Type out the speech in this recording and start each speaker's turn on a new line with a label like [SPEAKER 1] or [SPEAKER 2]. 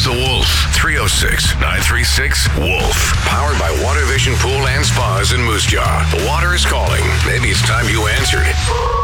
[SPEAKER 1] the Wolf. 306-936-WOLF. Powered by Water Vision Pool and Spas in Moose Jaw. The water is calling. Maybe it's time you answered.